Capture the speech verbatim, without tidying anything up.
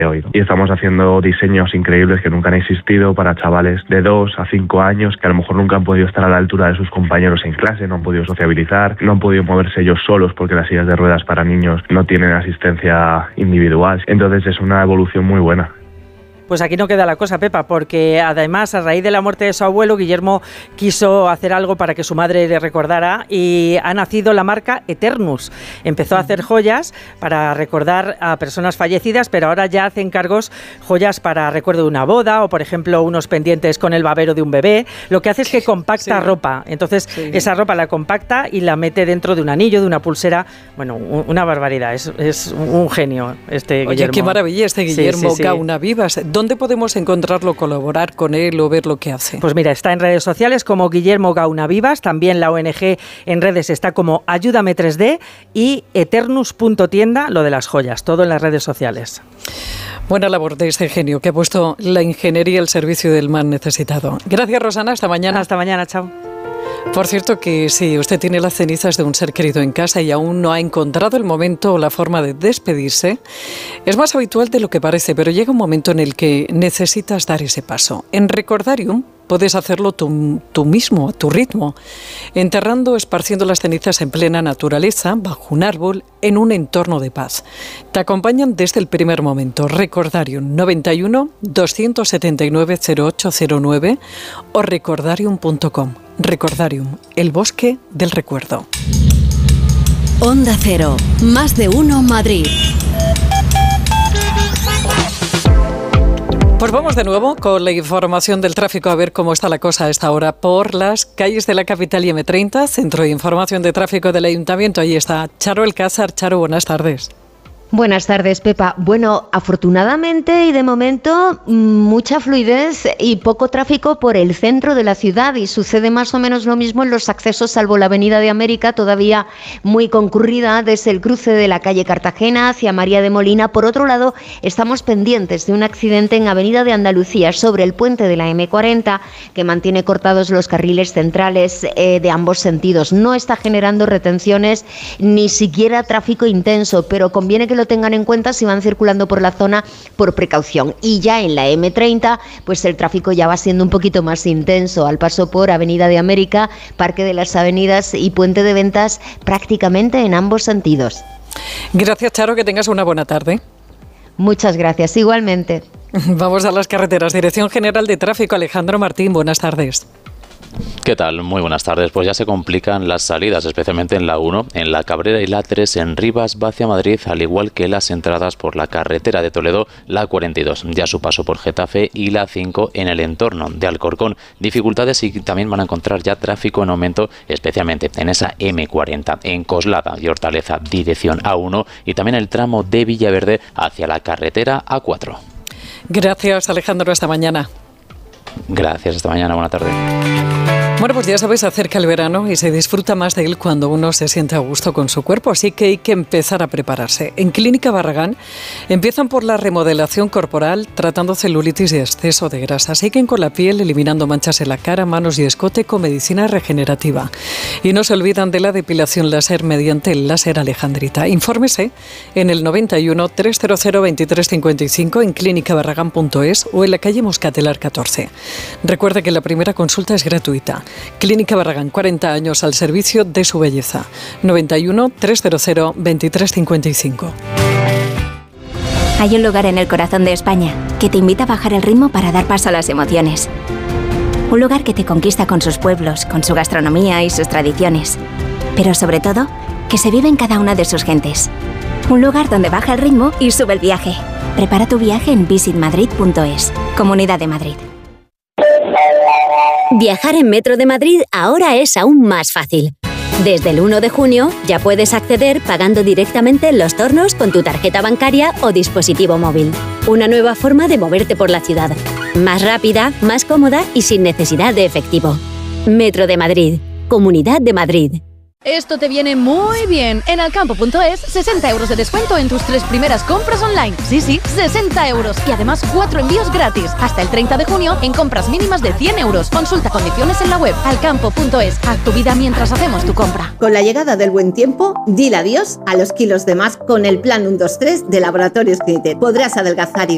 hoy. Y estamos haciendo diseños increíbles que nunca han existido para chavales de dos a cinco años que a lo mejor nunca han podido estar a la altura de sus compañeros en clase, no han podido sociabilizar, no han podido moverse ellos solos porque las sillas de ruedas para niños no tienen asistencia individual. Entonces es una evolución muy buena. Pues aquí no queda la cosa, Pepa, porque además a raíz de la muerte de su abuelo, Guillermo quiso hacer algo para que su madre le recordara y ha nacido la marca Eternus. Empezó a hacer joyas para recordar a personas fallecidas, pero ahora ya hace encargos joyas para recuerdo de una boda o, por ejemplo, unos pendientes con el babero de un bebé. Lo que hace es que compacta sí. ropa. Entonces, sí. esa ropa la compacta y la mete dentro de un anillo, de una pulsera. Bueno, una barbaridad. Es, es un genio este Oye, Guillermo. Qué maravilla este Guillermo sí, sí, sí. Gaunavivas. ¿Dónde podemos encontrarlo, colaborar con él o ver lo que hace? Pues mira, está en redes sociales como Guillermo Gaunavivas, también la O N G en redes está como Ayúdame tres D y eternus punto tienda, lo de las joyas, todo en las redes sociales. Buena labor de este genio que ha puesto la ingeniería al servicio del más necesitado. Gracias, Rosana, hasta mañana. Hasta mañana, chao. Por cierto que si usted tiene las cenizas de un ser querido en casa y aún no ha encontrado el momento o la forma de despedirse, es más habitual de lo que parece, pero llega un momento en el que necesitas dar ese paso. En Recordarium puedes hacerlo tú, tú mismo, a tu ritmo, enterrando o esparciendo las cenizas en plena naturaleza, bajo un árbol, en un entorno de paz. Te acompañan desde el primer momento. Recordarium noventa y uno, doscientos setenta y nueve, cero ocho cero nueve o recordarium punto com. Recordarium, el bosque del recuerdo. Onda Cero, más de uno Madrid. Pues vamos de nuevo con la información del tráfico, a ver cómo está la cosa a esta hora por las calles de la capital y eme treinta, Centro de Información de Tráfico del Ayuntamiento. Ahí está Charo Alcázar. Charo, buenas tardes. Buenas tardes, Pepa. Bueno, afortunadamente y de momento mucha fluidez y poco tráfico por el centro de la ciudad y sucede más o menos lo mismo en los accesos, salvo la Avenida de América, todavía muy concurrida desde el cruce de la calle Cartagena hacia María de Molina. Por otro lado, estamos pendientes de un accidente en Avenida de Andalucía sobre el puente de la eme cuarenta que mantiene cortados los carriles centrales eh, de ambos sentidos. No está generando retenciones ni siquiera tráfico intenso, pero conviene que lo tengan en cuenta si van circulando por la zona por precaución. Y ya en la eme treinta, pues el tráfico ya va siendo un poquito más intenso al paso por Avenida de América, Parque de las Avenidas y Puente de Ventas, prácticamente en ambos sentidos. Gracias, Charo, que tengas una buena tarde. Muchas gracias, igualmente. Vamos a las carreteras. Dirección General de Tráfico, Alejandro Martín, buenas tardes. ¿Qué tal? Muy buenas tardes. Pues ya se complican las salidas, especialmente en la uno, en la Cabrera y la tres, en Rivas, va hacia Madrid, al igual que las entradas por la carretera de Toledo, la cuarenta y dos, ya su paso por Getafe, y la cinco en el entorno de Alcorcón. Dificultades y también van a encontrar ya tráfico en aumento, especialmente en esa eme cuarenta, en Coslada y Hortaleza, dirección a uno, y también el tramo de Villaverde hacia la carretera a cuatro. Gracias, Alejandro. Hasta mañana. Gracias, hasta mañana, buena tarde. Bueno, pues ya sabéis, acerca el verano y se disfruta más de él cuando uno se siente a gusto con su cuerpo, así que hay que empezar a prepararse. En Clínica Barragán empiezan por la remodelación corporal, tratando celulitis y exceso de grasa. Siguen con la piel, eliminando manchas en la cara, manos y escote con medicina regenerativa. Y no se olvidan de la depilación láser mediante el láser Alejandrita. Infórmese en el noventa y uno, trescientos veintitrés cincuenta y cinco en clínica barragán punto es o en la calle Moscatelar catorce. Recuerde que la primera consulta es gratuita. Clínica Barragán, cuarenta años al servicio de su belleza. noventa y uno, trescientos veintitrés cincuenta y cinco. Hay un lugar en el corazón de España que te invita a bajar el ritmo para dar paso a las emociones. Un lugar que te conquista con sus pueblos, con su gastronomía y sus tradiciones. Pero sobre todo, que se vive en cada una de sus gentes. Un lugar donde baja el ritmo y sube el viaje. Prepara tu viaje en visit madrid punto es. Comunidad de Madrid. Viajar en Metro de Madrid ahora es aún más fácil. Desde el uno de junio ya puedes acceder pagando directamente en los tornos con tu tarjeta bancaria o dispositivo móvil. Una nueva forma de moverte por la ciudad. Más rápida, más cómoda y sin necesidad de efectivo. Metro de Madrid. Comunidad de Madrid. Esto te viene muy bien. En alcampo punto es, sesenta euros de descuento en tus tres primeras compras online. Sí, sí, sesenta euros. Y además cuatro envíos gratis. Hasta el treinta de junio en compras mínimas de cien euros. Consulta condiciones en la web alcampo punto es. Haz tu vida mientras hacemos tu compra. Con la llegada del buen tiempo, dile adiós a los kilos de más con el plan uno dos tres de Laboratorios Clinitet. Podrás adelgazar y